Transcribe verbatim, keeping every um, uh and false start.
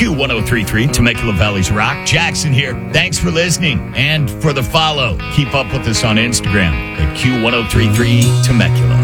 Q ten thirty-three, Temecula Valley's Rock. Jackson here. Thanks for listening and for the follow. Keep up with us on Instagram at Q ten thirty-three Temecula.